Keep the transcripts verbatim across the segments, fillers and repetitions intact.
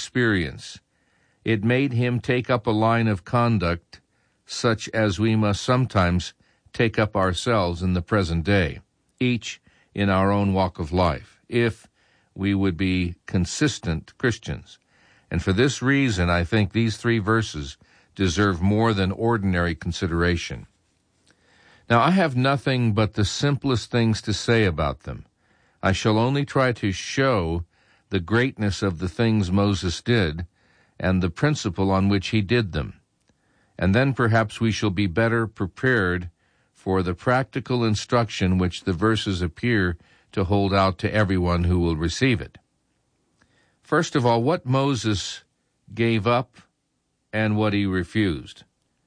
experience. It made him take up a line of conduct such as we must sometimes take up ourselves in the present day, each in our own walk of life, if we would be consistent Christians. And for this reason, I think these three verses deserve more than ordinary consideration. Now, I have nothing but the simplest things to say about them. I shall only try to show the greatness of the things Moses did and the principle on which he did them. And then perhaps we shall be better prepared for the practical instruction which the verses appear to hold out to everyone who will receive it. First of all, what Moses gave up and what he refused.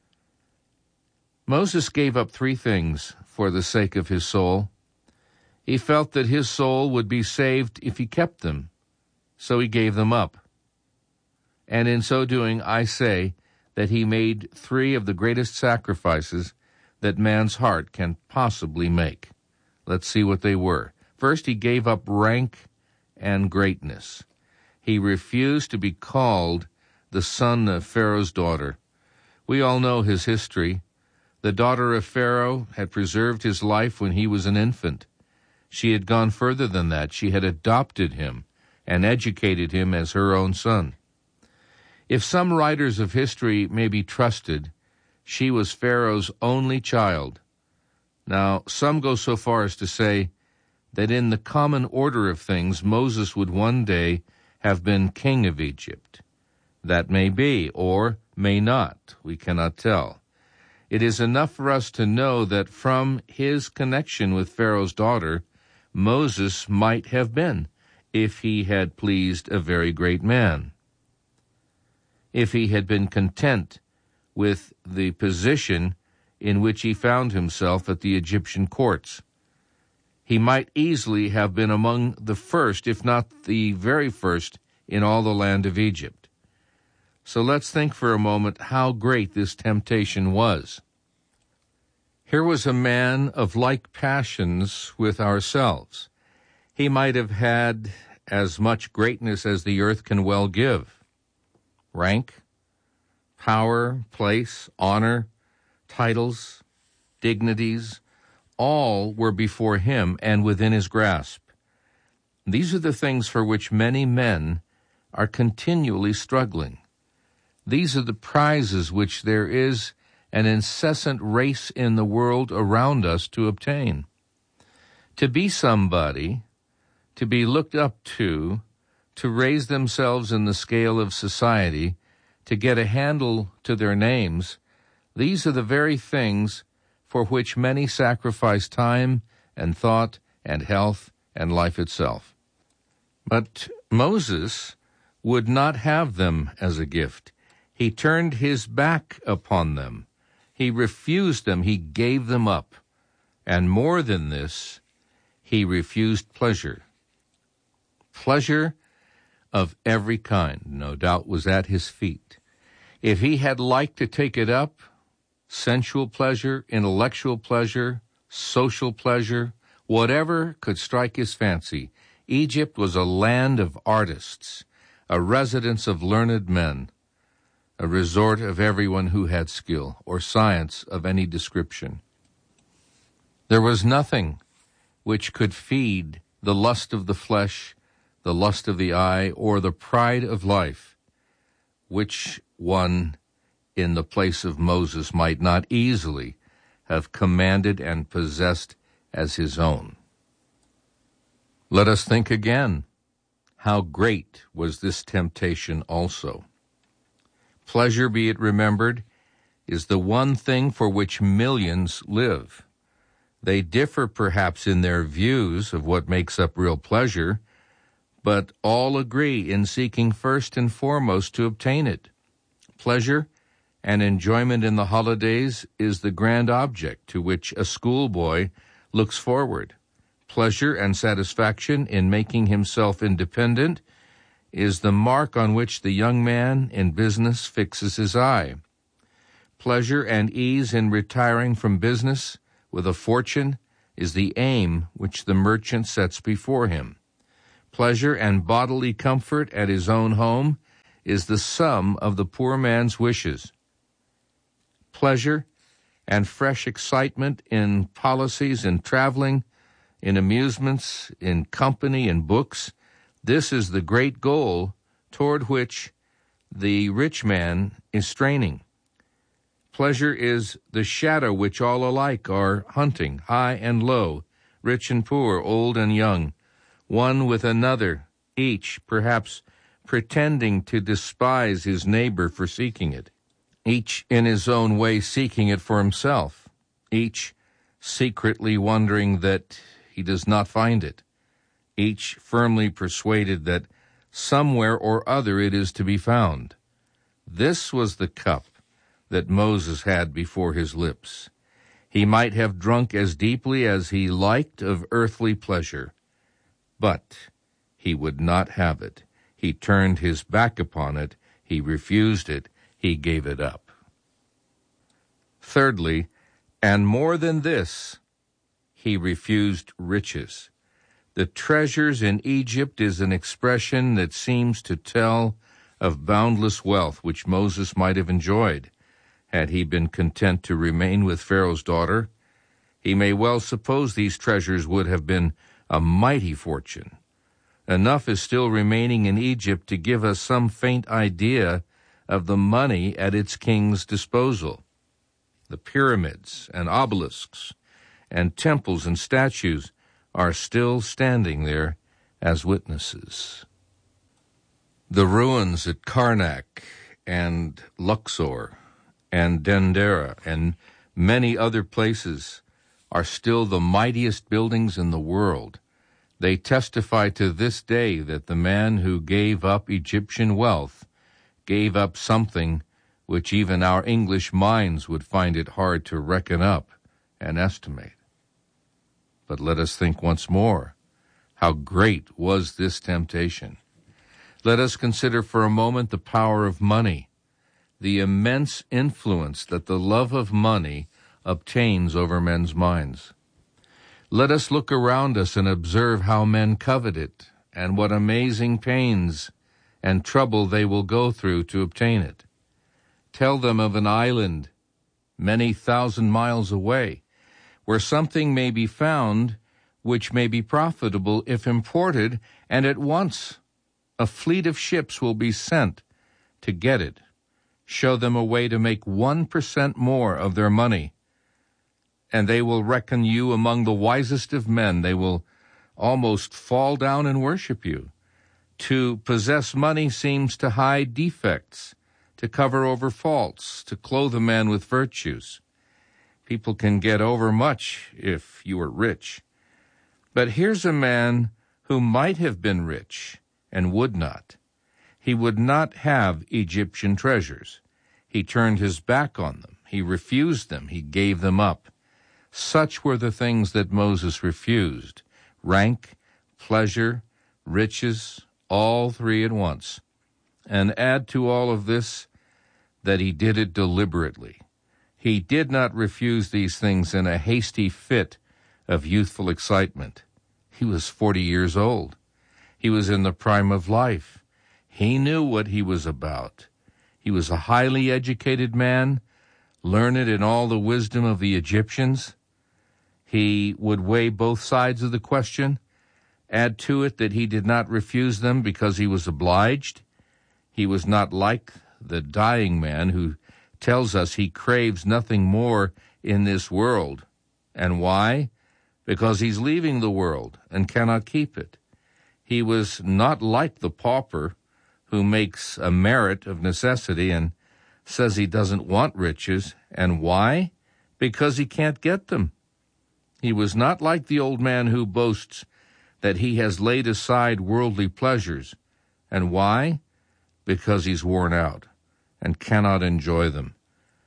Moses gave up three things for the sake of his soul. He felt that his soul would be saved if he kept them, so he gave them up. And in so doing, I say that he made three of the greatest sacrifices that man's heart can possibly make. Let's see what they were. First, he gave up rank and greatness. He refused to be called the son of Pharaoh's daughter. We all know his history. The daughter of Pharaoh had preserved his life when he was an infant. She had gone further than that. She had adopted him and educated him as her own son. If some writers of history may be trusted, she was Pharaoh's only child. Now, some go so far as to say that in the common order of things, Moses would one day have been king of Egypt. That may be, or may not. We cannot tell. It is enough for us to know that from his connection with Pharaoh's daughter, Moses might have been, if he had pleased a very great man. If he had been content with the position in which he found himself at the Egyptian courts, he might easily have been among the first, if not the very first, in all the land of Egypt. So let's think for a moment how great this temptation was. Here was a man of like passions with ourselves. He might have had as much greatness as the earth can well give. Rank, power, place, honor, titles, dignities, all were before him and within his grasp. These are the things for which many men are continually struggling. These are the prizes which there is an incessant race in the world around us to obtain. To be somebody, to be looked up to, to raise themselves in the scale of society, to get a handle to their names, these are the very things for which many sacrifice time and thought and health and life itself. But Moses would not have them as a gift. He turned his back upon them. He refused them. He gave them up. And more than this, he refused pleasure. Pleasure of every kind, no doubt, was at his feet. If he had liked to take it up, sensual pleasure, intellectual pleasure, social pleasure, whatever could strike his fancy, Egypt was a land of artists, a residence of learned men, a resort of everyone who had skill or science of any description. There was nothing which could feed the lust of the flesh, the lust of the eye, or the pride of life, which one in the place of Moses might not easily have commanded and possessed as his own. Let us think again. How great was this temptation also? Pleasure, be it remembered, is the one thing for which millions live. They differ perhaps in their views of what makes up real pleasure, but all agree in seeking first and foremost to obtain it. Pleasure and enjoyment in the holidays is the grand object to which a schoolboy looks forward. Pleasure and satisfaction in making himself independent is the mark on which the young man in business fixes his eye. Pleasure and ease in retiring from business with a fortune is the aim which the merchant sets before him. Pleasure and bodily comfort at his own home is the sum of the poor man's wishes. Pleasure and fresh excitement in policies, in traveling, in amusements, in company, in books, this is the great goal toward which the rich man is straining. Pleasure is the shadow which all alike are hunting, high and low, rich and poor, old and young, one with another, each perhaps pretending to despise his neighbor for seeking it, each in his own way seeking it for himself, each secretly wondering that he does not find it, each firmly persuaded that somewhere or other it is to be found. This was the cup that Moses had before his lips. He might have drunk as deeply as he liked of earthly pleasure, but he would not have it. He turned his back upon it. He refused it. He gave it up. Thirdly, and more than this, he refused riches. The treasures in Egypt is an expression that seems to tell of boundless wealth which Moses might have enjoyed had he been content to remain with Pharaoh's daughter. He may well suppose these treasures would have been a mighty fortune. Enough is still remaining in Egypt to give us some faint idea of the money at its king's disposal. The pyramids and obelisks and temples and statues are still standing there as witnesses. The ruins at Karnak and Luxor and Dendera and many other places are still the mightiest buildings in the world. They testify to this day that the man who gave up Egyptian wealth gave up something which even our English minds would find it hard to reckon up and estimate. But let us think once more, how great was this temptation? Let us consider for a moment the power of money, the immense influence that the love of money obtains over men's minds. Let us look around us and observe how men covet it, and what amazing pains and trouble they will go through to obtain it. Tell them of an island many thousand miles away, where something may be found which may be profitable if imported, and at once a fleet of ships will be sent to get it. Show them a way to make one percent more of their money, and they will reckon you among the wisest of men. They will almost fall down and worship you. To possess money seems to hide defects, to cover over faults, to clothe a man with virtues. People can get over much if you are rich. But here's a man who might have been rich and would not. He would not have Egyptian treasures. He turned his back on them. He refused them. He gave them up. Such were the things that Moses refused: rank, pleasure, riches, all three at once. And add to all of this that he did it deliberately. He did not refuse these things in a hasty fit of youthful excitement. He was forty years old. He was in the prime of life. He knew what he was about. He was a highly educated man, learned in all the wisdom of the Egyptians. He would weigh both sides of the question. Add to it that he did not refuse them because he was obliged. He was not like the dying man who tells us he craves nothing more in this world. And why? Because he's leaving the world and cannot keep it. He was not like the pauper who makes a merit of necessity and says he doesn't want riches. And why? Because he can't get them. He was not like the old man who boasts that he has laid aside worldly pleasures. And why? Because he's worn out and cannot enjoy them.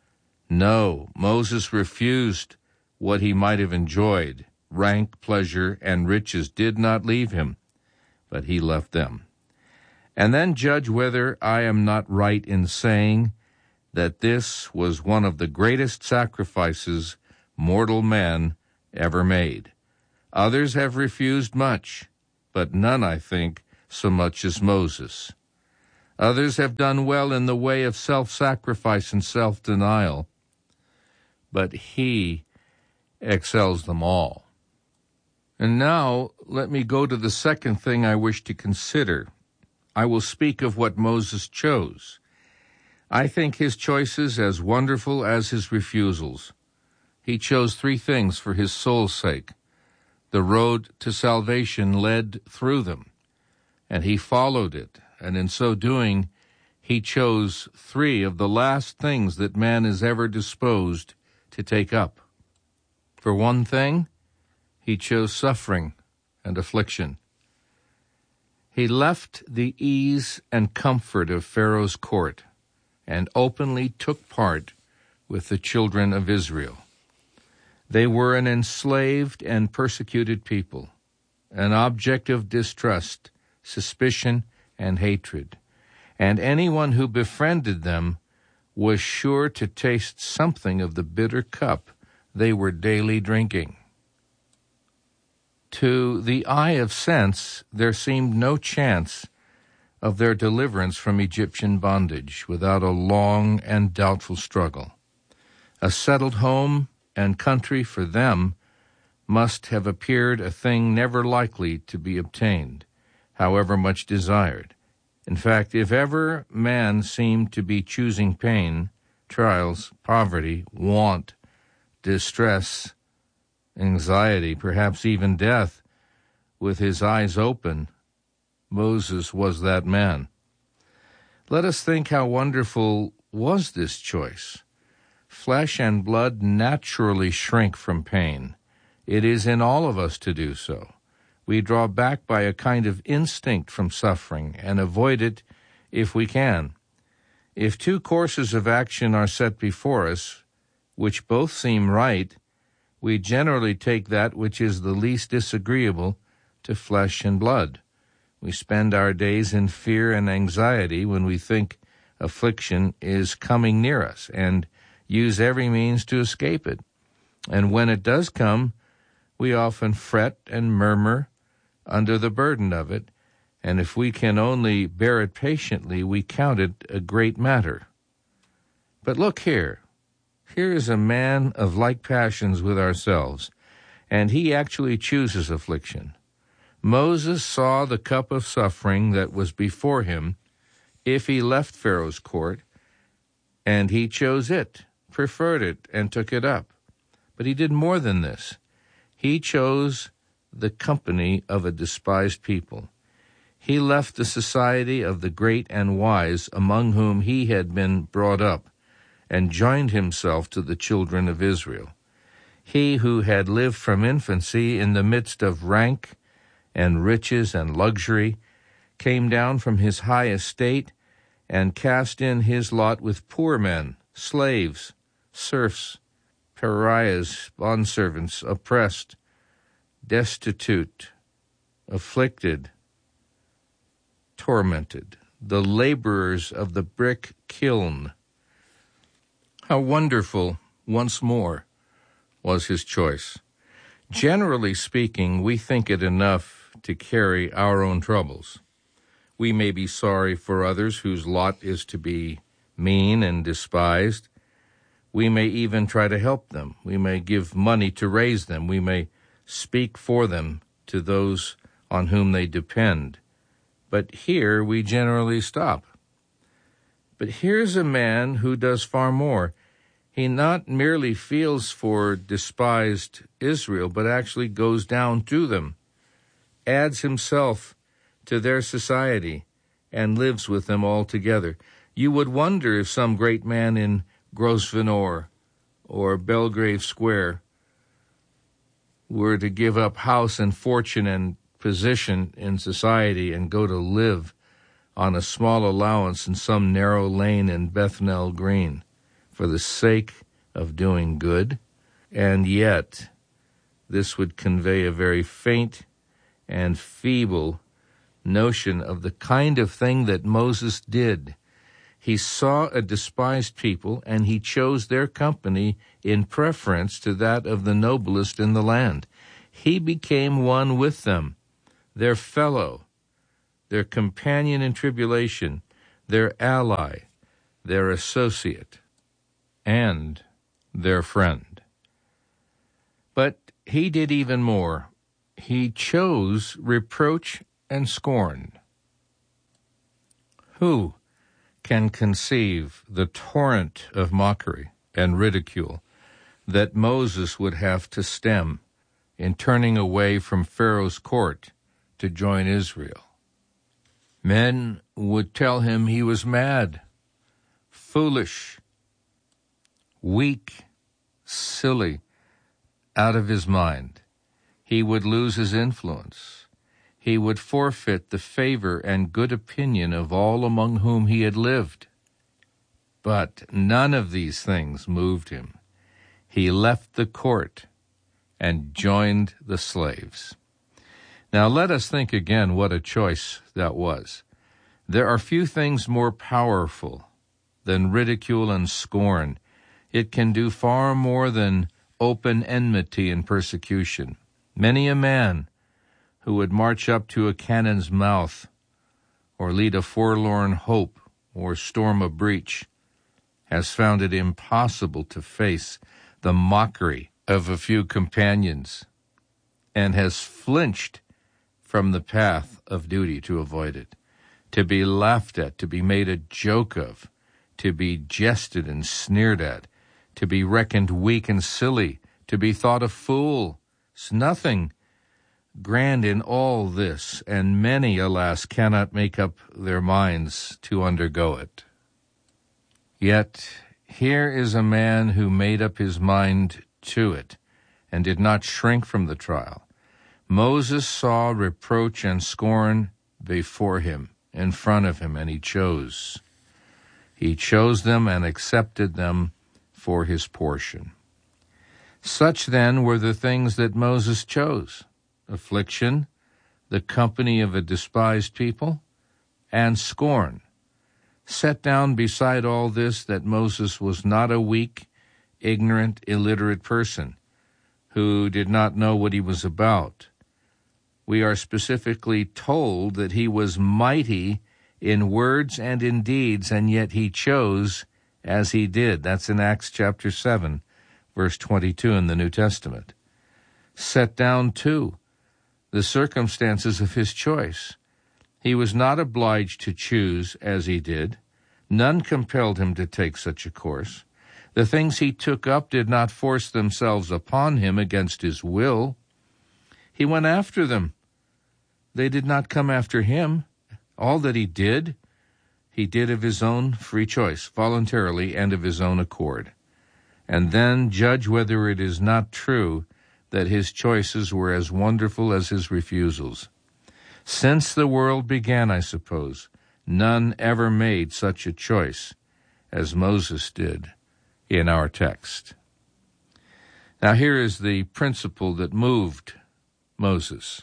No, Moses refused what he might have enjoyed. Rank, pleasure, and riches did not leave him, but he left them. And then judge whether I am not right in saying that this was one of the greatest sacrifices mortal man ever made. Others have refused much, but none, I think, so much as Moses. Others have done well in the way of self-sacrifice and self-denial, but he excels them all. And now let me go to the second thing I wish to consider. I will speak of what Moses chose. I think his choices as wonderful as his refusals. He chose three things for his soul's sake. The road to salvation led through them, and he followed it, and in so doing, he chose three of the last things that man is ever disposed to take up. For one thing, he chose suffering and affliction. He left the ease and comfort of Pharaoh's court and openly took part with the children of Israel. They were an enslaved and persecuted people, an object of distrust, suspicion, and hatred, and anyone who befriended them was sure to taste something of the bitter cup they were daily drinking. To the eye of sense, there seemed no chance of their deliverance from Egyptian bondage without a long and doubtful struggle. A settled home and country for them must have appeared a thing never likely to be obtained, however much desired. In fact, if ever man seemed to be choosing pain, trials, poverty, want, distress, anxiety, perhaps even death, with his eyes open, Moses was that man. Let us think how wonderful was this choice. Flesh and blood naturally shrink from pain. It is in all of us to do so. We draw back by a kind of instinct from suffering and avoid it if we can. If two courses of action are set before us, which both seem right, we generally take that which is the least disagreeable to flesh and blood. We spend our days in fear and anxiety when we think affliction is coming near us and use every means to escape it. And when it does come, we often fret and murmur under the burden of it, and if we can only bear it patiently, we count it a great matter. But look here. Here is a man of like passions with ourselves, and he actually chooses affliction. Moses saw the cup of suffering that was before him if he left Pharaoh's court, and he chose it, preferred it, and took it up. But he did more than this. He chose the company of a despised people. He left the society of the great and wise among whom he had been brought up, and joined himself to the children of Israel. He who had lived from infancy in the midst of rank and riches and luxury came down from his high estate and cast in his lot with poor men, slaves, serfs, pariahs, bondservants, oppressed, destitute, afflicted, tormented, the laborers of the brick kiln. How wonderful, once more, was his choice. Generally speaking, we think it enough to carry our own troubles. We may be sorry for others whose lot is to be mean and despised. We may even try to help them. We may give money to raise them. We may speak for them to those on whom they depend. But here we generally stop. But here's a man who does far more. He not merely feels for despised Israel, but actually goes down to them, adds himself to their society, and lives with them all together. You would wonder if some great man in Grosvenor or Belgrave Square were to give up house and fortune and position in society and go to live on a small allowance in some narrow lane in Bethnal Green for the sake of doing good. And yet, this would convey a very faint and feeble notion of the kind of thing that Moses did. He saw a despised people, and he chose their company in preference to that of the noblest in the land. He became one with them, their fellow, their companion in tribulation, their ally, their associate, and their friend. But he did even more. He chose reproach and scorn. Who can conceive the torrent of mockery and ridicule that Moses would have to stem in turning away from Pharaoh's court to join Israel? Men would tell him he was mad, foolish, weak, silly, out of his mind. He would lose his influence. He would forfeit the favor and good opinion of all among whom he had lived. But none of these things moved him. He left the court and joined the slaves. Now let us think again what a choice that was. There are few things more powerful than ridicule and scorn. It can do far more than open enmity and persecution. Many a man who would march up to a cannon's mouth or lead a forlorn hope or storm a breach has found it impossible to face the mockery of a few companions and has flinched from the path of duty to avoid it. To be laughed at, to be made a joke of, to be jested and sneered at, to be reckoned weak and silly, to be thought a fool. It's nothing grand in all this, and many, alas, cannot make up their minds to undergo it. Yet here is a man who made up his mind to it and did not shrink from the trial. Moses saw reproach and scorn before him, in front of him, and he chose. He chose them and accepted them for his portion. Such then were the things that Moses chose: affliction, the company of a despised people, and scorn. Set down beside all this that Moses was not a weak, ignorant, illiterate person who did not know what he was about. We are specifically told that he was mighty in words and in deeds, and yet he chose as he did. That's in Acts chapter seven, verse twenty-two in the New Testament. Set down, too, the circumstances of his choice. He was not obliged to choose as he did. None compelled him to take such a course. The things he took up did not force themselves upon him against his will. He went after them. They did not come after him. All that he did, he did of his own free choice, voluntarily and of his own accord. And then judge whether it is not true that his choices were as wonderful as his refusals. Since the world began, I suppose, none ever made such a choice as Moses did in our text. Now here is the principle that moved Moses.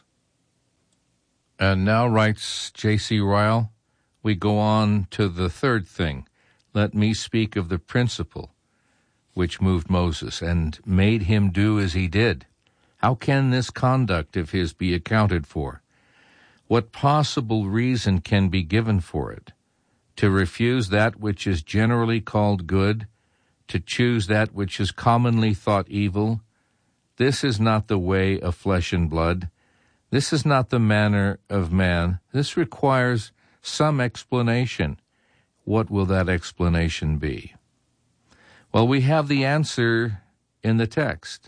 And now, writes J C Ryle, we go on to the third thing. Let me speak of the principle which moved Moses and made him do as he did. How can this conduct of his be accounted for? What possible reason can be given for it? To refuse that which is generally called good, to choose that which is commonly thought evil, this is not the way of flesh and blood. This is not the manner of man. This requires some explanation. What will that explanation be? Well, we have the answer in the text.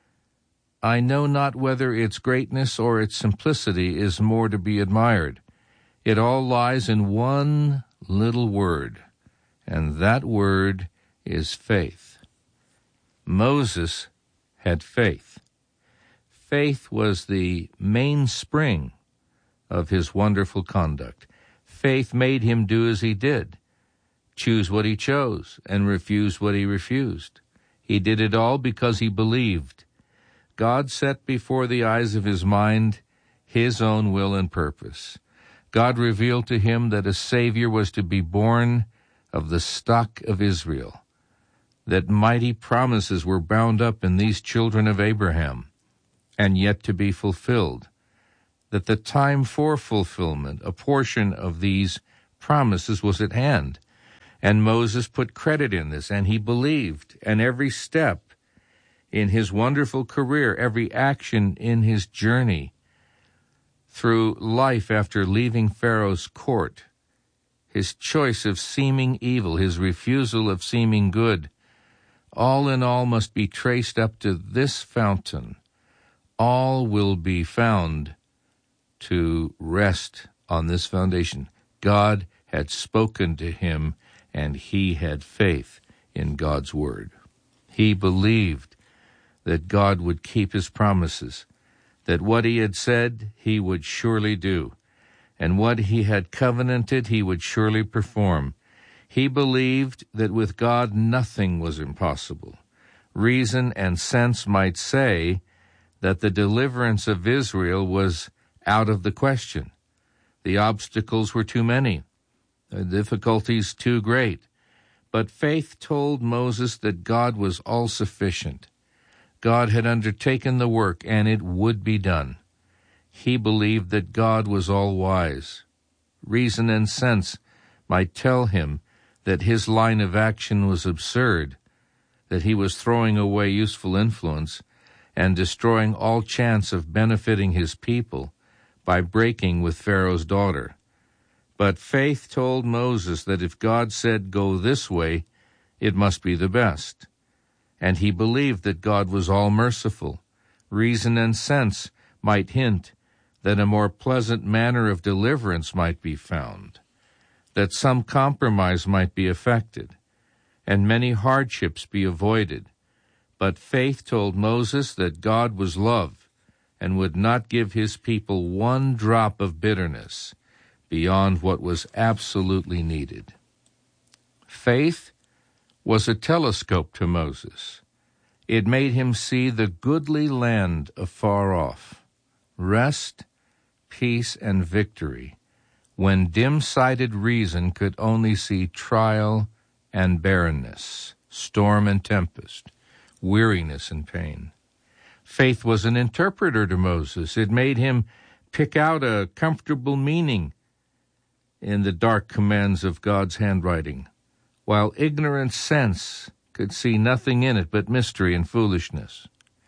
I know not whether its greatness or its simplicity is more to be admired. It all lies in one little word, and that word is faith. Moses had faith. Faith was the mainspring of his wonderful conduct. Faith made him do as he did, choose what he chose, and refuse what he refused. He did it all because he believed. God set before the eyes of his mind his own will and purpose. God revealed to him that a Savior was to be born of the stock of Israel, that mighty promises were bound up in these children of Abraham, and yet to be fulfilled, that the time for fulfillment, a portion of these promises was at hand. And Moses put credit in this, and he believed, and every step in his wonderful career, every action in his journey through life after leaving Pharaoh's court, his choice of seeming evil, his refusal of seeming good, all in all must be traced up to this fountain. All will be found to rest on this foundation. God had spoken to him, and he had faith in God's word. He believed that God would keep his promises, that what he had said he would surely do, and what he had covenanted he would surely perform. He believed that with God nothing was impossible. Reason and sense might say that the deliverance of Israel was out of the question. The obstacles were too many, the difficulties too great. But faith told Moses that God was all-sufficient. God had undertaken the work, and it would be done. He believed that God was all-wise. Reason and sense might tell him that his line of action was absurd, that he was throwing away useful influence and destroying all chance of benefiting his people by breaking with Pharaoh's daughter. But faith told Moses that if God said, "Go this way," it must be the best. And he believed that God was all-merciful. Reason and sense might hint that a more pleasant manner of deliverance might be found, that some compromise might be effected, and many hardships be avoided. But faith told Moses that God was love and would not give his people one drop of bitterness beyond what was absolutely needed. Faith was a telescope to Moses. It made him see the goodly land afar off, rest, peace, and victory, when dim-sighted reason could only see trial and barrenness, storm and tempest, weariness and pain. Faith was an interpreter to Moses. It made him pick out a comfortable meaning in the dark commands of God's handwriting, while ignorant sense could see nothing in it but mystery and foolishness.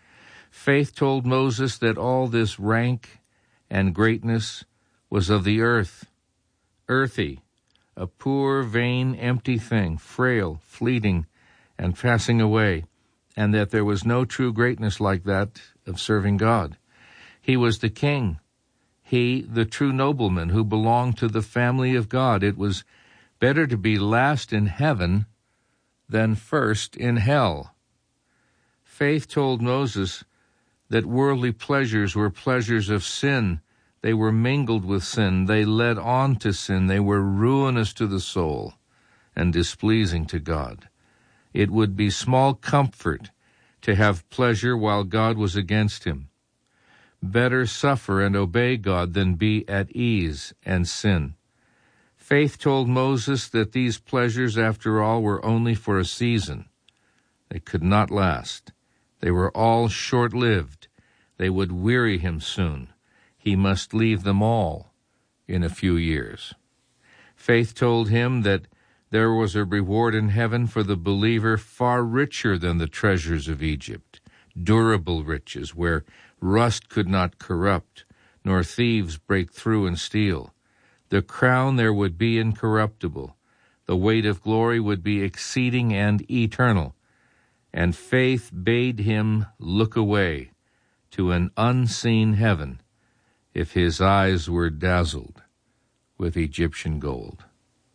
Faith told Moses that all this rank and greatness was of the earth, earthy, a poor, vain, empty thing, frail, fleeting, and passing away, and that there was no true greatness like that of serving God. He was the king, he, the true nobleman who belonged to the family of God. It was better to be last in heaven than first in hell. Faith told Moses that worldly pleasures were pleasures of sin. They were mingled with sin. They led on to sin. They were ruinous to the soul and displeasing to God. It would be small comfort to have pleasure while God was against him. Better suffer and obey God than be at ease and sin. Faith told Moses that these pleasures, after all, were only for a season. They could not last. They were all short-lived. They would weary him soon. He must leave them all in a few years. Faith told him that there was a reward in heaven for the believer far richer than the treasures of Egypt, durable riches where rust could not corrupt, nor thieves break through and steal. The crown there would be incorruptible. The weight of glory would be exceeding and eternal. And faith bade him look away to an unseen heaven if his eyes were dazzled with Egyptian gold.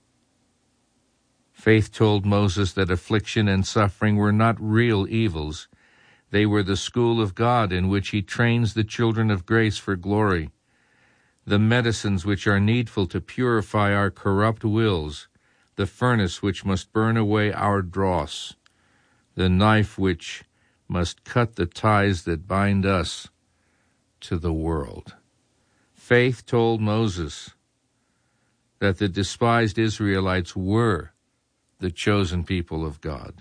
Faith told Moses that affliction and suffering were not real evils. They were the school of God in which he trains the children of grace for glory, the medicines which are needful to purify our corrupt wills, the furnace which must burn away our dross, the knife which must cut the ties that bind us to the world. Faith told Moses that the despised Israelites were the chosen people of God.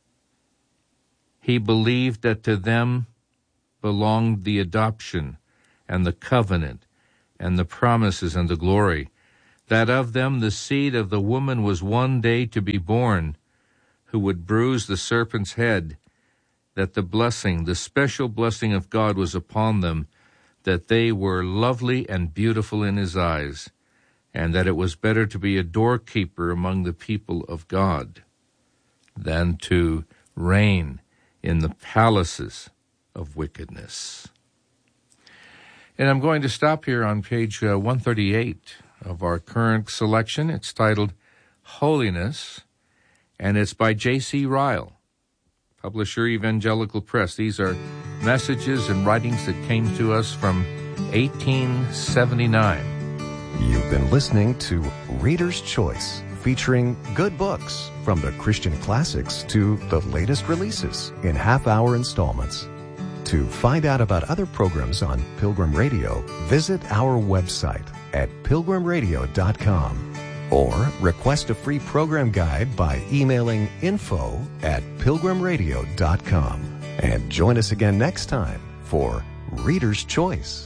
He believed that to them belonged the adoption and the covenant and the promises and the glory, that of them the seed of the woman was one day to be born, who would bruise the serpent's head, that the blessing, the special blessing of God was upon them, that they were lovely and beautiful in his eyes, and that it was better to be a doorkeeper among the people of God than to reign in the palaces of wickedness. And I'm going to stop here on page uh, one thirty-eight of our current selection. It's titled Holiness, and it's by J C Ryle, publisher, Evangelical Press. These are messages and writings that came to us from eighteen seventy-nine. You've been listening to Reader's Choice, featuring good books from the Christian classics to the latest releases in half-hour installments. To find out about other programs on Pilgrim Radio, visit our website at pilgrim radio dot com or request a free program guide by emailing info at pilgrim radio dot com. And join us again next time for Reader's Choice.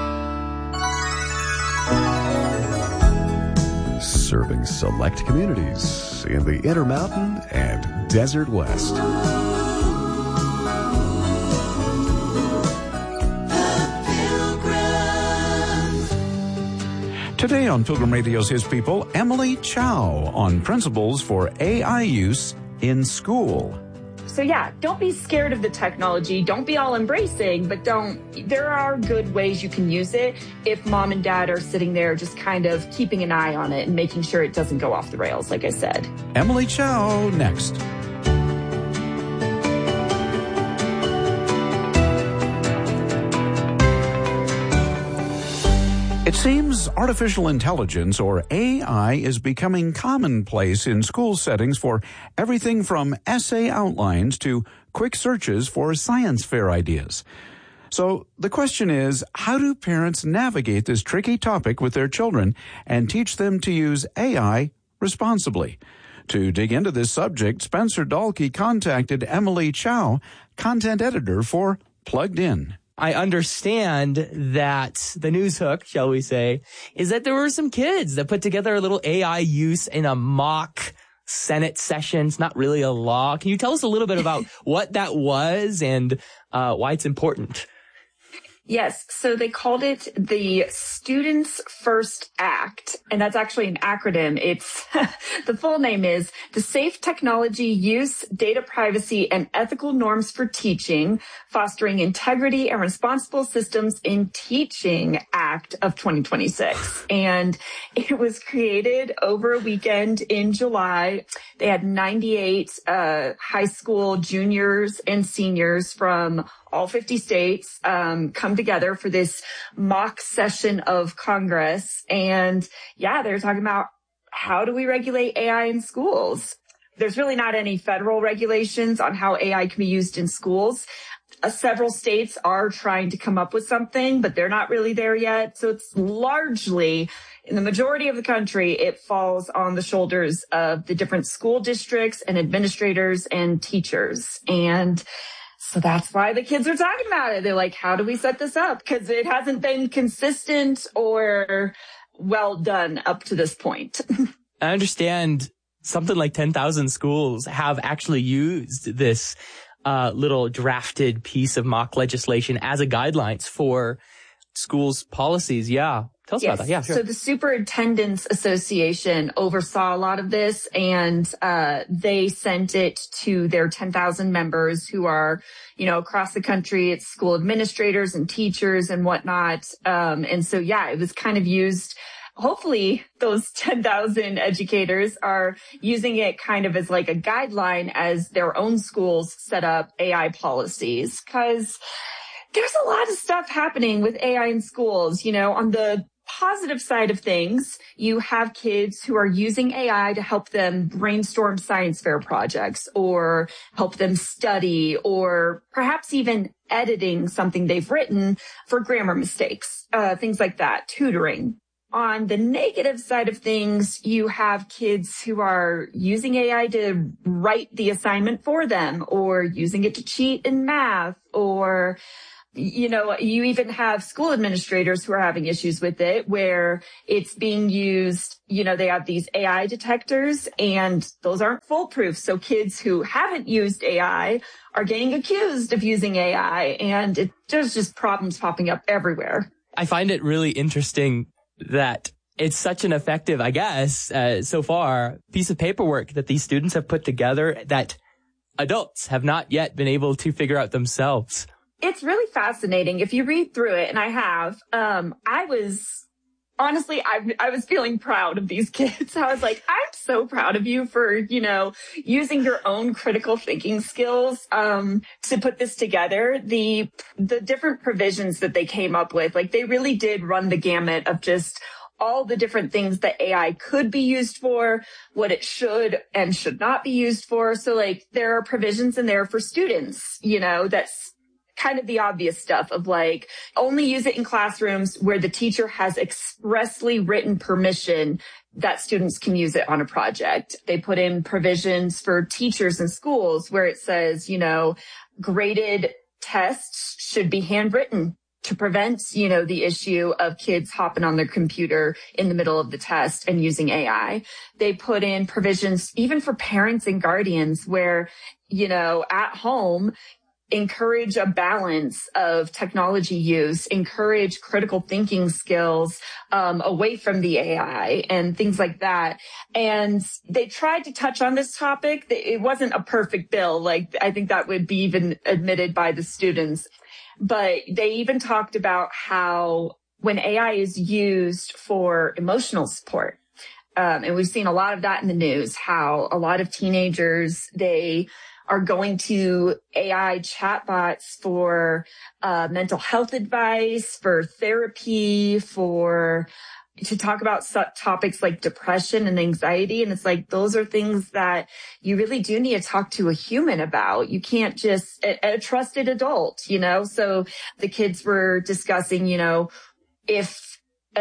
Serving select communities in the Intermountain and Desert West. Today on Pilgrim Radio's His People, Emily Chow on principles for A I use in school. So yeah, don't be scared of the technology. Don't be all embracing, but don't, there are good ways you can use it if mom and dad are sitting there just kind of keeping an eye on it and making sure it doesn't go off the rails, like I said. Emily Chow next. It seems artificial intelligence, or A I, is becoming commonplace in school settings for everything from essay outlines to quick searches for science fair ideas. So the question is, how do parents navigate this tricky topic with their children and teach them to use A I responsibly? To dig into this subject, Spencer Dahlke contacted Emily Chow, content editor for Plugged In. I understand that the news hook, shall we say, is that there were some kids that put together a little A I use in a mock Senate session. It's not really a law. Can you tell us a little bit about what that was and uh, why it's important? Yes, so they called it the Students First Act, and that's actually an acronym. It's the full name is the Safe Technology Use, Data Privacy, and Ethical Norms for Teaching, Fostering Integrity and Responsible Systems in Teaching Act of twenty twenty-six. And it was created over a weekend in July. They had ninety-eight uh, high school juniors and seniors from all fifty states um, come together for this mock session of Congress. And yeah, they're talking about how do we regulate A I in schools? There's really not any federal regulations on how A I can be used in schools. Uh, several states are trying to come up with something, but they're not really there yet. So it's largely, in the majority of the country, it falls on the shoulders of the different school districts and administrators and teachers. And so that's why the kids are talking about it. They're like, how do we set this up? Because it hasn't been consistent or well done up to this point. I understand something like ten thousand schools have actually used this uh, little drafted piece of mock legislation as a guidelines for schools' policies. Yeah. Tell us yes. about that. Yeah, sure. So the Superintendents Association oversaw a lot of this, and uh they sent it to their ten thousand members who are, you know, across the country. It's school administrators and teachers and whatnot. Um, and so, yeah, it was kind of used. Hopefully those ten thousand educators are using it kind of as like a guideline as their own schools set up A I policies, because there's a lot of stuff happening with A I in schools. You know, on the positive side of things, you have kids who are using A I to help them brainstorm science fair projects or help them study or perhaps even editing something they've written for grammar mistakes, uh, things like that, tutoring. On the negative side of things, you have kids who are using A I to write the assignment for them or using it to cheat in math or You know, you even have school administrators who are having issues with it, where it's being used, you know, they have these A I detectors and those aren't foolproof. So kids who haven't used A I are getting accused of using A I, and it, there's just problems popping up everywhere. I find it really interesting that it's such an effective, I guess, uh, so far, piece of paperwork that these students have put together that adults have not yet been able to figure out themselves. It's really fascinating. If you read through it, and I have, um, I was, honestly, I, I was feeling proud of these kids. I was like, I'm so proud of you for, you know, using your own critical thinking skills, um, to put this together. The, the different provisions that they came up with, like they really did run the gamut of just all the different things that A I could be used for, what it should and should not be used for. So like there are provisions in there for students, you know, that's kind of the obvious stuff of like only use it in classrooms where the teacher has expressly written permission that students can use it on a project. They put in provisions for teachers in schools where it says, you know, graded tests should be handwritten to prevent, you know, the issue of kids hopping on their computer in the middle of the test and using A I. They put in provisions even for parents and guardians where, you know, at home, encourage a balance of technology use, encourage critical thinking skills um, away from the A I and things like that. And they tried to touch on this topic. It wasn't a perfect bill. Like, I think that would be even admitted by the students. But they even talked about how when A I is used for emotional support, um, and we've seen a lot of that in the news, how a lot of teenagers, they are going to A I chatbots for uh, mental health advice, for therapy, for to talk about topics like depression and anxiety. And it's like, those are things that you really do need to talk to a human about. You can't just a, a trusted adult, you know? So the kids were discussing, you know, if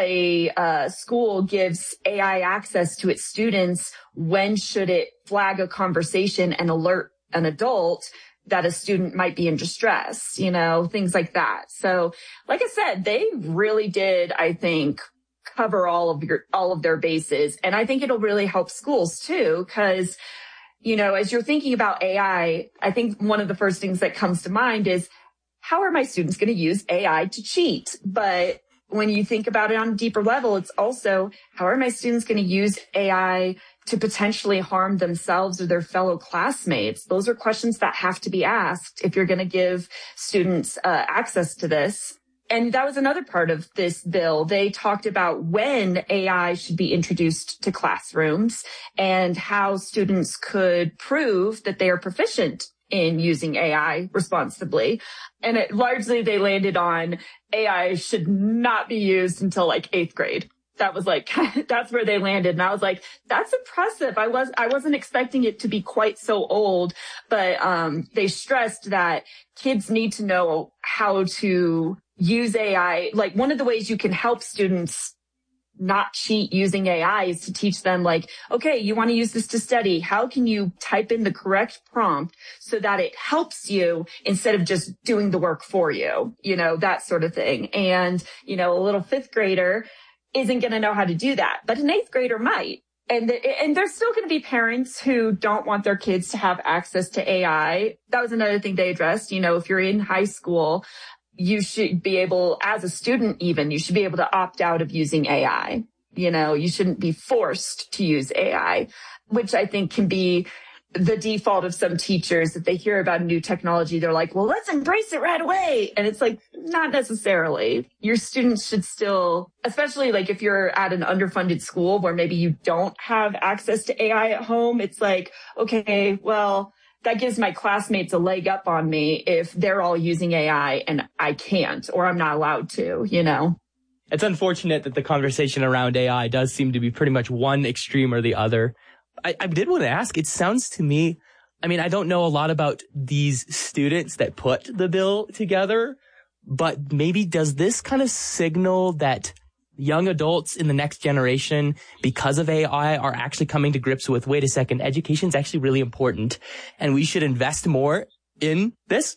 a uh, school gives A I access to its students, when should it flag a conversation and alert an adult that a student might be in distress, you know, things like that. So like I said, they really did, I think, cover all of your, all of their bases. And I think it'll really help schools too, because, you know, as you're thinking about A I, I think one of the first things that comes to mind is, how are my students going to use A I to cheat? But when you think about it on a deeper level, it's also, how are my students going to use A I to potentially harm themselves or their fellow classmates? Those are questions that have to be asked if you're going to give students uh, access to this. And that was another part of this bill. They talked about when A I should be introduced to classrooms and how students could prove that they are proficient in using A I responsibly. And it, largely they landed on A I should not be used until like eighth grade. That was like, that's where they landed. And I was like, that's impressive. I was, I wasn't expecting it to be quite so old, but, um, they stressed that kids need to know how to use A I. Like, one of the ways you can help students not cheat using A I is to teach them, like, okay, you want to use this to study. How can you type in the correct prompt so that it helps you instead of just doing the work for you? You know, that sort of thing. And, you know, a little fifth grader isn't going to know how to do that, but an eighth grader might. And, and there's still going to be parents who don't want their kids to have access to A I. That was another thing they addressed. You know, if you're in high school, you should be able, as a student even, you should be able to opt out of using A I. You know, you shouldn't be forced to use A I, which I think can be the default of some teachers. If they hear about a new technology, they're like, well, let's embrace it right away. And it's like, not necessarily. Your students should still, especially like if you're at an underfunded school where maybe you don't have access to A I at home, it's like, okay, well, that gives my classmates a leg up on me if they're all using A I and I can't, or I'm not allowed to, you know? It's unfortunate that the conversation around A I does seem to be pretty much one extreme or the other. I, I did want to ask, it sounds to me, I mean, I don't know a lot about these students that put the bill together, but maybe does this kind of signal that young adults in the next generation, because of A I, are actually coming to grips with, wait a second, education is actually really important and we should invest more in this?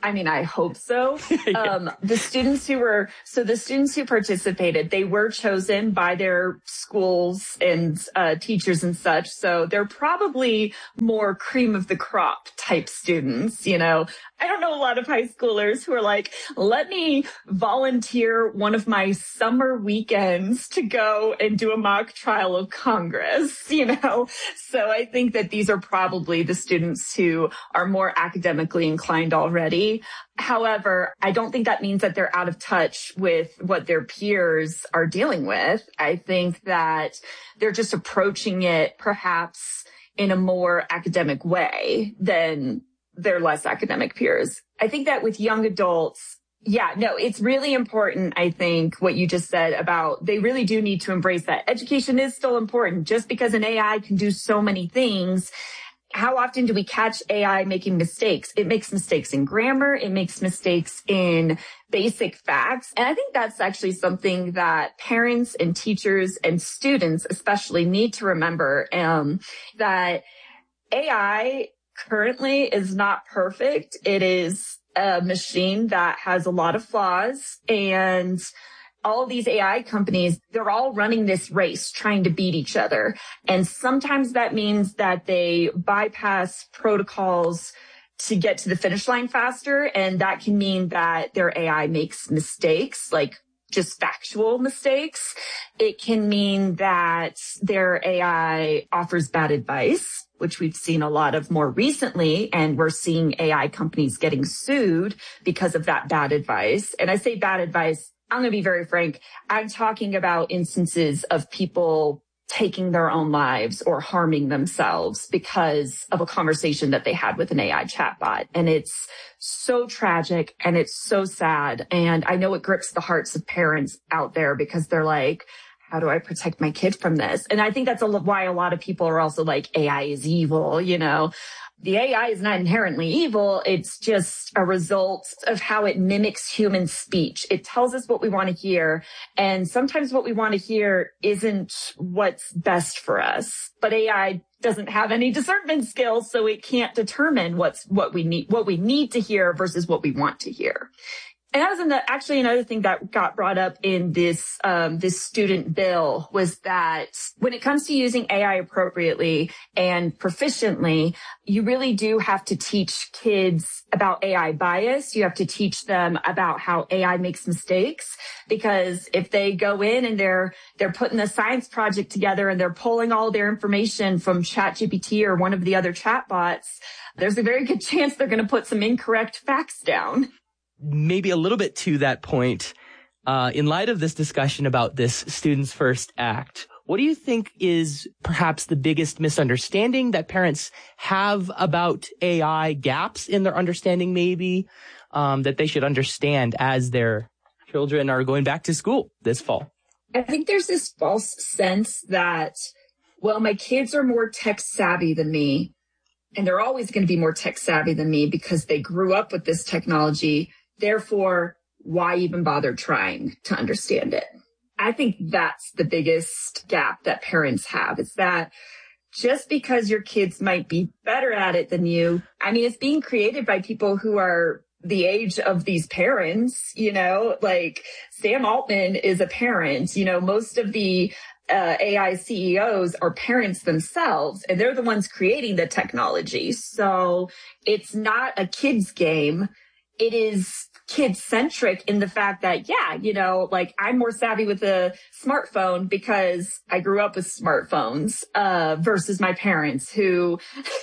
I mean, I hope so. yeah. Um, the students who were, so the students who participated, they were chosen by their schools and uh, teachers and such. So they're probably more cream of the crop type students, you know. I don't know a lot of high schoolers who are like, let me volunteer one of my summer weekends to go and do a mock trial of Congress, you know. So I think that these are probably the students who are more academically inclined already. However, I don't think that means that they're out of touch with what their peers are dealing with. I think that they're just approaching it perhaps in a more academic way than their less academic peers. I think that with young adults, yeah, no, it's really important. I think what you just said about they really do need to embrace that. Education is still important. Just because an A I can do so many things, how often do we catch A I making mistakes? It makes mistakes in grammar. It makes mistakes in basic facts. And I think that's actually something that parents and teachers and students especially need to remember, um, that A I currently is not perfect. It is a machine that has a lot of flaws, and all these A I companies, they're all running this race trying to beat each other. And sometimes that means that they bypass protocols to get to the finish line faster. And that can mean that their A I makes mistakes, like just factual mistakes. It can mean that their A I offers bad advice, which we've seen a lot of more recently. And we're seeing A I companies getting sued because of that bad advice. And I say bad advice, I'm going to be very frank. I'm talking about instances of people taking their own lives or harming themselves because of a conversation that they had with an A I chatbot. And it's so tragic and it's so sad. And I know it grips the hearts of parents out there because they're like, how do I protect my kid from this? And I think that's a, why a lot of people are also like, A I is evil, you know. The A I is not inherently evil. It's just a result of how it mimics human speech. It tells us what we want to hear. And sometimes what we want to hear isn't what's best for us. But A I doesn't have any discernment skills, so it can't determine what's what we need, what we need to hear versus what we want to hear. And that was in the, actually another thing that got brought up in this, um, this student bill was that when it comes to using A I appropriately and proficiently, you really do have to teach kids about A I bias. You have to teach them about how A I makes mistakes, because if they go in and they're, they're putting a science project together and they're pulling all their information from ChatGPT or one of the other chatbots, there's a very good chance they're going to put some incorrect facts down. Maybe a little bit to that point, uh, in light of this discussion about this Students First Act, what do you think is perhaps the biggest misunderstanding that parents have about A I, gaps in their understanding maybe, um, that they should understand as their children are going back to school this fall? I think there's this false sense that, well, my kids are more tech savvy than me, and they're always going to be more tech savvy than me because they grew up with this technology. Therefore, why even bother trying to understand it? I think that's the biggest gap that parents have. It's that just because your kids might be better at it than you, I mean, it's being created by people who are the age of these parents, you know, like Sam Altman is a parent, you know, most of the uh, A I C E Os are parents themselves, and they're the ones creating the technology. So it's not a kid's game. It is kid-centric in the fact that, yeah, you know, like I'm more savvy with a smartphone because I grew up with smartphones, uh, versus my parents who,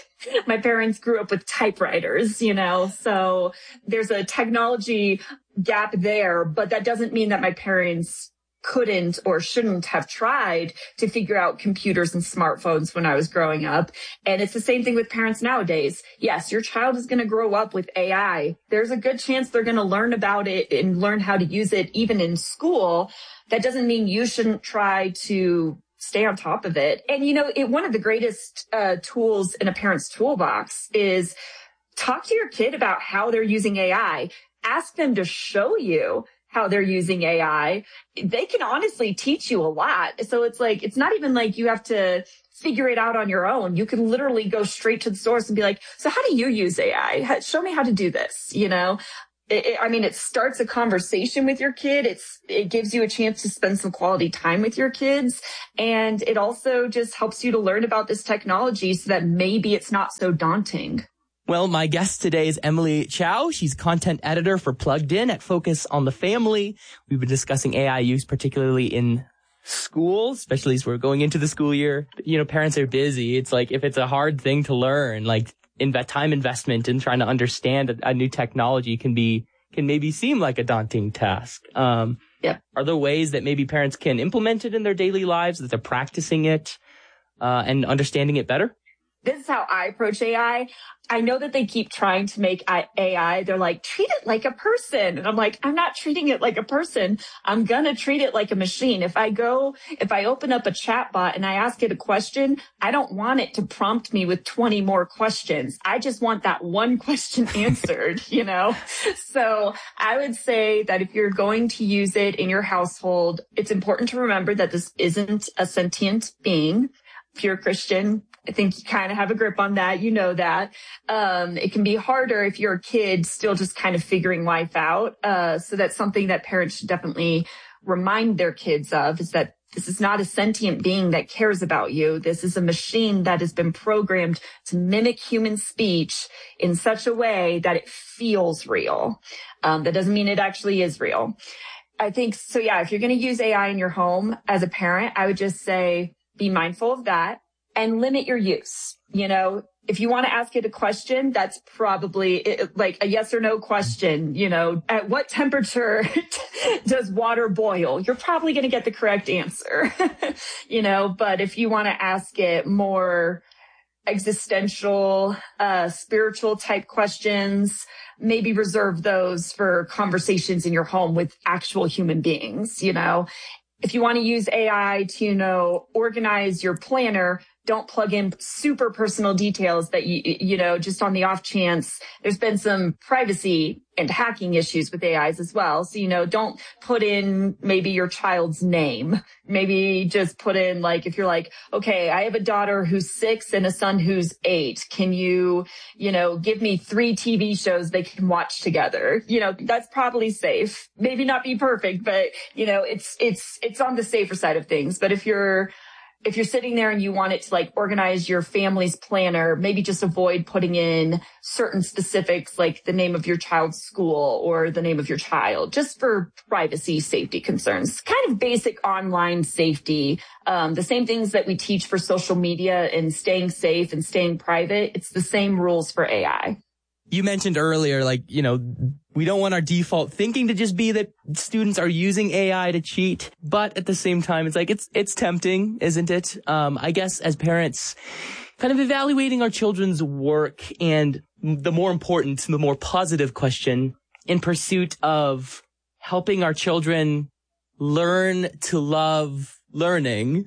my parents grew up with typewriters, you know, so there's a technology gap there, but that doesn't mean that my parents couldn't or shouldn't have tried to figure out computers and smartphones when I was growing up. And it's the same thing with parents nowadays. Yes, your child is going to grow up with A I. There's a good chance they're going to learn about it and learn how to use it even in school. That doesn't mean you shouldn't try to stay on top of it. And, you know, it, one of the greatest uh, tools in a parent's toolbox is talk to your kid about how they're using A I. Ask them to show you how they're using A I. They can honestly teach you a lot. So it's like, it's not even like you have to figure it out on your own. You can literally go straight to the source and be like, so how do you use A I? Show me how to do this, you know? It, it, I mean, it starts a conversation with your kid. It's, it gives you a chance to spend some quality time with your kids. And it also just helps you to learn about this technology so that maybe it's not so daunting. Well, my guest today is Emily Chow. She's content editor for Plugged In at Focus on the Family. We've been discussing A I use, particularly in school, especially as we're going into the school year. You know, parents are busy. It's like if it's a hard thing to learn, like in that time investment in trying to understand a, a new technology can be, can maybe seem like a daunting task. Um, yeah. Are there ways that maybe parents can implement it in their daily lives, that they're practicing it, uh, and understanding it better? This is how I approach A I. I know that they keep trying to make A I. They're like, treat it like a person. And I'm like, I'm not treating it like a person. I'm going to treat it like a machine. If I go, if I open up a chat bot and I ask it a question, I don't want it to prompt me with twenty more questions. I just want that one question answered, you know? So I would say that if you're going to use it in your household, it's important to remember that this isn't a sentient being. If you're a Christian, I think you kind of have a grip on that. You know that. Um, it can be harder if you're a kid still just kind of figuring life out. Uh, so that's something that parents should definitely remind their kids of, is that this is not a sentient being that cares about you. This is a machine that has been programmed to mimic human speech in such a way that it feels real. Um, that doesn't mean it actually is real. I think, so yeah, if you're going to use A I in your home as a parent, I would just say, be mindful of that and limit your use. You know, if you want to ask it a question, that's probably it, like a yes or no question. You know, at what temperature does water boil? You're probably going to get the correct answer, you know, but if you want to ask it more existential, uh, spiritual type questions, maybe reserve those for conversations in your home with actual human beings, you know. If you want to use A I to, you know, organize your planner, don't plug in super personal details that you, you know, just on the off chance. There's been some privacy and hacking issues with A Is as well. So, you know, don't put in maybe your child's name. Maybe just put in, like, if you're like, okay, I have a daughter who's six and a son who's eight. Can you, you know, give me three T V shows they can watch together? You know, that's probably safe. Maybe not be perfect, but, you know, it's, it's, it's on the safer side of things. But if you're, If you're sitting there and you want it to like organize your family's planner, maybe just avoid putting in certain specifics like the name of your child's school or the name of your child, just for privacy, safety concerns, kind of basic online safety. Um, the same things that we teach for social media and staying safe and staying private. It's the same rules for A I. You mentioned earlier, like, you know, we don't want our default thinking to just be that students are using A I to cheat. But at the same time, it's like, it's, it's tempting, isn't it? Um, I guess as parents, kind of evaluating our children's work and the more important, the more positive question in pursuit of helping our children learn to love learning.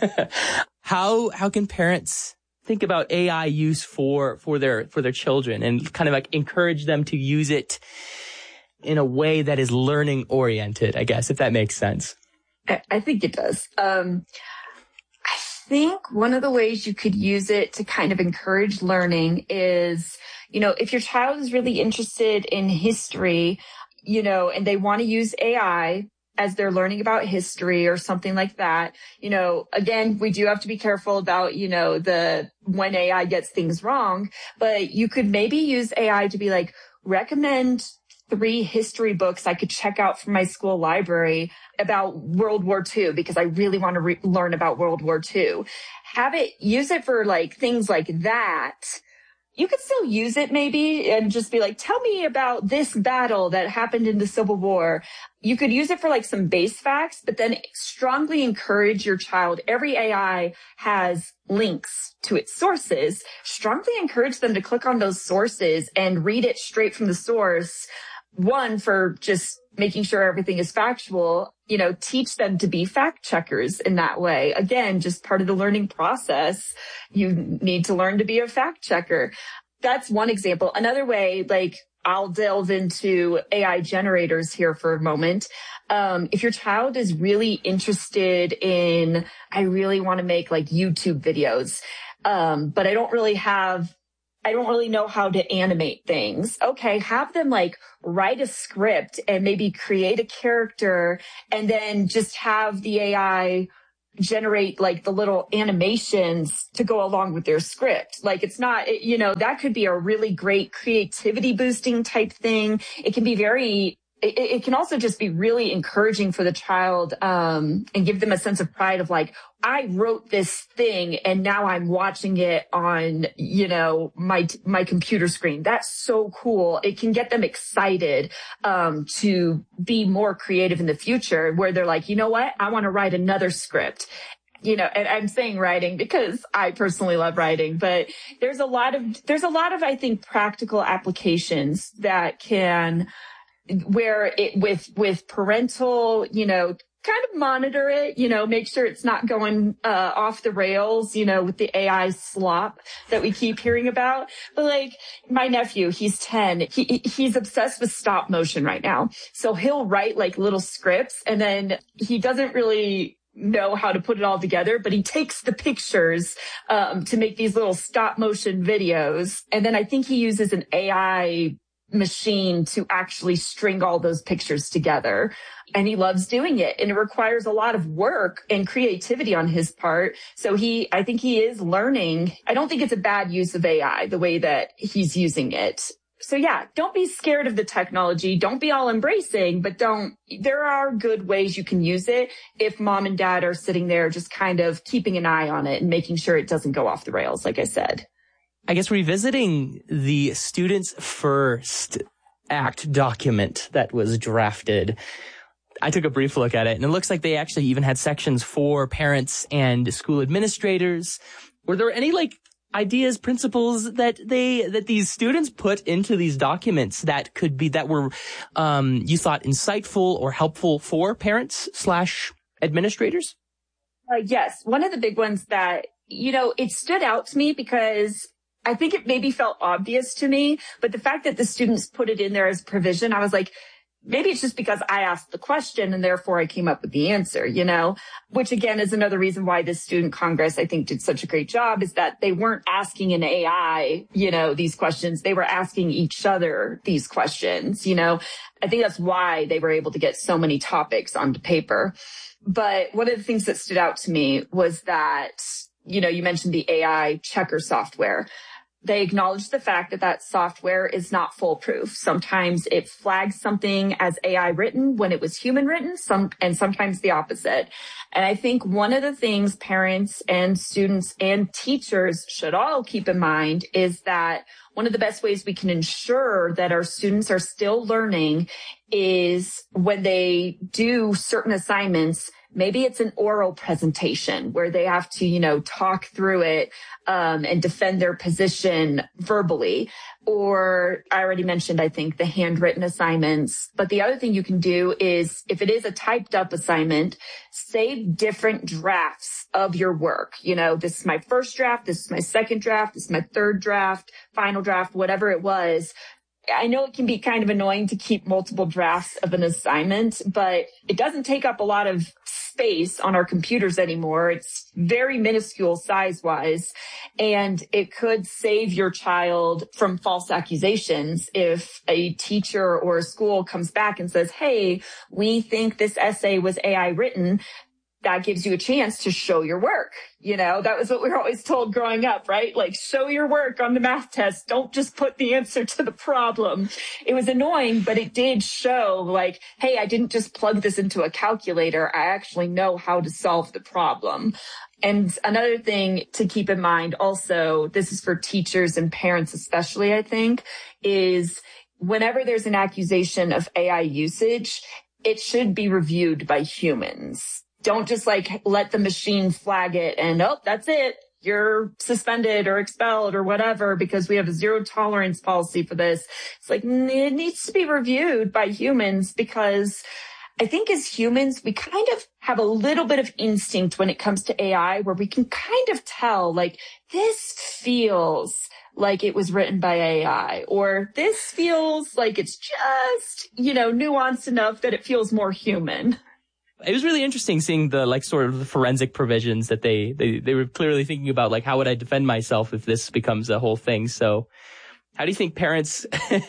how, how can parents think about A I use for, for their, for their children and kind of like encourage them to use it in a way that is learning oriented, I guess, if that makes sense? I, I think it does. Um, I think one of the ways you could use it to kind of encourage learning is, you know, if your child is really interested in history, you know, and they want to use A I as they're learning about history or something like that, you know, again, we do have to be careful about, you know, the, when A I gets things wrong, but you could maybe use A I to be like, recommend three history books I could check out from my school library about World War Two, because I really want to re- learn about World War Two. Have it, use it for like things like that. You could still use it maybe and just be like, tell me about this battle that happened in the Civil War. You could use it for like some base facts, but then strongly encourage your child. Every A I has links to its sources. Strongly encourage them to click on those sources and read it straight from the source. One, for just making sure everything is factual, you know, teach them to be fact checkers in that way. Again, just part of the learning process. You need to learn to be a fact checker. That's one example. Another way, like, I'll delve into A I generators here for a moment. Um, if your child is really interested in, I really want to make like YouTube videos, um, but I don't really have, I don't really know how to animate things. Okay, have them like write a script and maybe create a character and then just have the A I generate like the little animations to go along with their script. Like it's not, it, you know, that could be a really great creativity boosting type thing. It can be very, it, it can also just be really encouraging for the child, um, and give them a sense of pride of like, I wrote this thing and now I'm watching it on, you know, my, my computer screen. That's so cool. It can get them excited, um, to be more creative in the future where they're like, you know what? I want to write another script. You know, and I'm saying writing because I personally love writing, but there's a lot of, there's a lot of, I think, practical applications that can, where it, with, with parental, you know, kind of monitor it, you know, make sure it's not going, uh, off the rails, you know, with the A I slop that we keep hearing about. But like my nephew, he's ten, he, he's obsessed with stop motion right now. So he'll write like little scripts and then he doesn't really know how to put it all together, but he takes the pictures, um, to make these little stop motion videos. And then I think he uses an A I machine to actually string all those pictures together. And he loves doing it. And it requires a lot of work and creativity on his part. So he, I think he is learning. I don't think it's a bad use of A I, the way that he's using it. So yeah, don't be scared of the technology. Don't be all embracing, but don't, there are good ways you can use it if mom and dad are sitting there just kind of keeping an eye on it and making sure it doesn't go off the rails, like I said. I guess revisiting the Students First Act document that was drafted, I took a brief look at it, and it looks like they actually even had sections for parents and school administrators. Were there any, like, ideas, principles that they, that these students put into these documents that could be, that were, um, you thought insightful or helpful for parents slash administrators? Uh, yes. One of the big ones that, you know, it stood out to me because I think it maybe felt obvious to me, but the fact that the students put it in there as provision, I was like, maybe it's just because I asked the question and therefore I came up with the answer, you know, which again is another reason why this student Congress, I think, did such a great job, is that they weren't asking an A I, you know, these questions. They were asking each other these questions, you know. I think that's why they were able to get so many topics onto paper. But one of the things that stood out to me was that, you know, you mentioned the A I checker software. They acknowledge the fact that that software is not foolproof. Sometimes it flags something as A I written when it was human written, some, and sometimes the opposite. And I think one of the things parents and students and teachers should all keep in mind is that one of the best ways we can ensure that our students are still learning is when they do certain assignments. Maybe it's an oral presentation where they have to, you know, talk through it, um, and defend their position verbally. Or I already mentioned, I think, the handwritten assignments. But the other thing you can do is, if it is a typed up assignment, save different drafts of your work. You know, this is my first draft. This is my second draft. This is my third draft, final draft, whatever it was. I know it can be kind of annoying to keep multiple drafts of an assignment, but it doesn't take up a lot of space on our computers anymore. It's very minuscule size-wise, and it could save your child from false accusations if a teacher or a school comes back and says, hey, we think this essay was A I written. That gives you a chance to show your work. You know, that was what we were always told growing up, right? Like, show your work on the math test. Don't just put the answer to the problem. It was annoying, but it did show like, hey, I didn't just plug this into a calculator. I actually know how to solve the problem. And another thing to keep in mind also, this is for teachers and parents especially, I think, is whenever there's an accusation of A I usage, it should be reviewed by humans. Don't just like let the machine flag it and, oh, that's it. You're suspended or expelled or whatever because we have a zero tolerance policy for this. It's like, it needs to be reviewed by humans because I think as humans, we kind of have a little bit of instinct when it comes to A I where we can kind of tell like this feels like it was written by A I, or this feels like it's just, you know, nuanced enough that it feels more human. It was really interesting seeing the, like, sort of the forensic provisions that they, they, they were clearly thinking about, like, how would I defend myself if this becomes a whole thing? So how do you think parents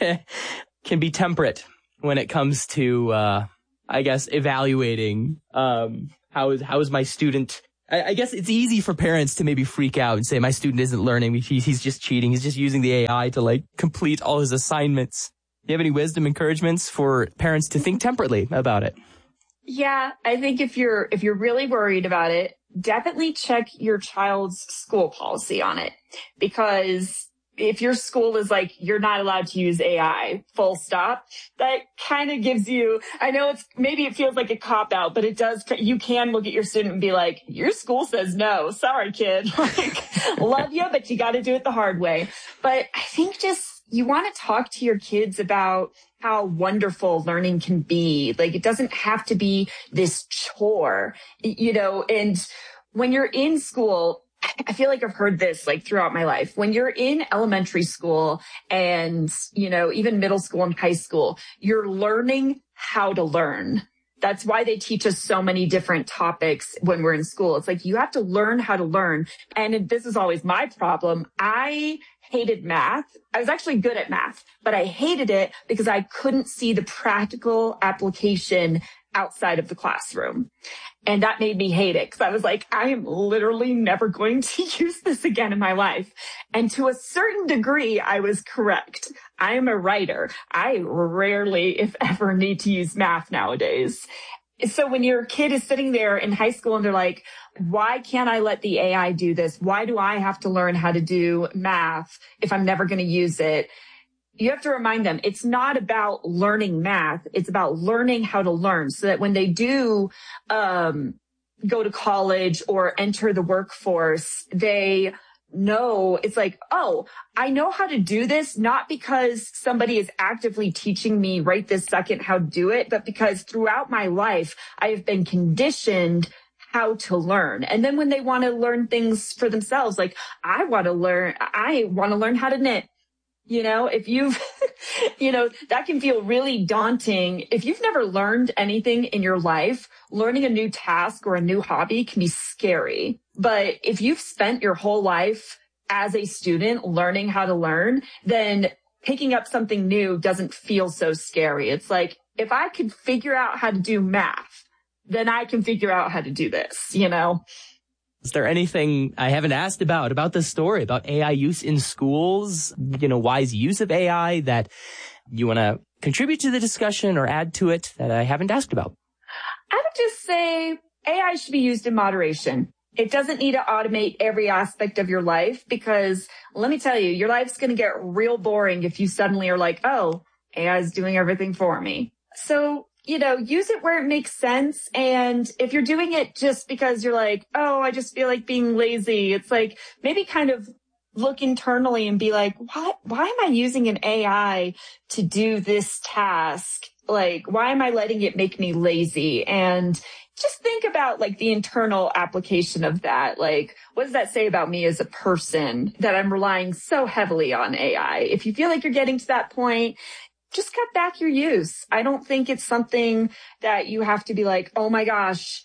can be temperate when it comes to, uh, I guess, evaluating, um, how is, how is my student? I, I guess it's easy for parents to maybe freak out and say, my student isn't learning. He's, he's just cheating. He's just using the A I to, like, complete all his assignments. Do you have any wisdom, encouragements for parents to think temperately about it? Yeah, I think if you're, if you're really worried about it, definitely check your child's school policy on it. Because if your school is like, you're not allowed to use A I, full stop, that kind of gives you, I know it's, maybe it feels like a cop out, but it does, you can look at your student and be like, your school says no. Sorry, kid. Like, love you, but you got to do it the hard way. But I think just, you want to talk to your kids about how wonderful learning can be. Like, it doesn't have to be this chore, you know, and when you're in school, I feel like I've heard this like throughout my life. When you're in elementary school and, you know, even middle school and high school, you're learning how to learn. That's why they teach us so many different topics when we're in school. It's like, you have to learn how to learn. And this is always my problem. I hated math. I was actually good at math, but I hated it because I couldn't see the practical application outside of the classroom. And that made me hate it because I was like, I am literally never going to use this again in my life. And to a certain degree, I was correct. I am a writer. I rarely, if ever, need to use math nowadays. So when your kid is sitting there in high school and they're like, why can't I let the A I do this? Why do I have to learn how to do math if I'm never going to use it? You have to remind them it's not about learning math. It's about learning how to learn so that when they do um, go to college or enter the workforce, they know it's like, oh, I know how to do this, not because somebody is actively teaching me right this second how to do it, but because throughout my life, I have been conditioned how to learn. And then when they want to learn things for themselves, like I want to learn, I want to learn how to knit. You know, if you've, you know, that can feel really daunting. If you've never learned anything in your life, learning a new task or a new hobby can be scary. But if you've spent your whole life as a student learning how to learn, then picking up something new doesn't feel so scary. It's like, if I could figure out how to do math, then I can figure out how to do this, you know? Is there anything I haven't asked about, about this story, about A I use in schools, you know, wise use of A I that you want to contribute to the discussion or add to it that I haven't asked about? I would just say A I should be used in moderation. It doesn't need to automate every aspect of your life because let me tell you, your life's going to get real boring if you suddenly are like, oh, A I is doing everything for me. So, you know, use it where it makes sense. And if you're doing it just because you're like, oh, I just feel like being lazy, it's like maybe kind of look internally and be like, what, why am I using an A I to do this task? Like, why am I letting it make me lazy? And just think about like the internal application of that. Like, what does that say about me as a person that I'm relying so heavily on A I? If you feel like you're getting to that point, just cut back your use. I don't think it's something that you have to be like, oh my gosh,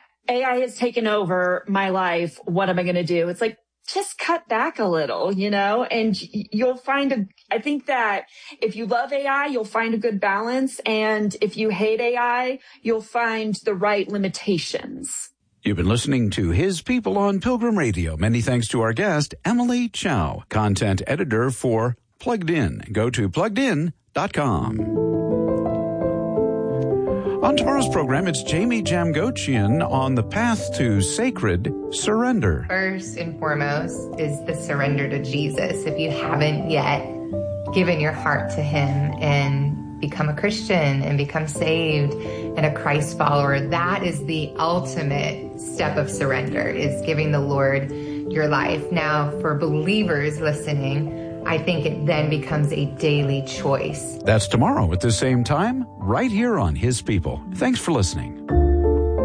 A I has taken over my life. What am I going to do? It's like, just cut back a little, you know, and you'll find a, I think that if you love A I, you'll find a good balance. And if you hate A I, you'll find the right limitations. You've been listening to His People on Pilgrim Radio. Many thanks to our guest, Emily Chow, content editor for Plugged In. Go to plugged in dot com. On tomorrow's program, it's Jamie Jamgochian on the path to sacred surrender. First and foremost is the surrender to Jesus. If you haven't yet given your heart to him and become a Christian and become saved and a Christ follower, that is the ultimate step of surrender, is giving the Lord your life. Now, for believers listening, I think it then becomes a daily choice. That's tomorrow at the same time, right here on His People. Thanks for listening.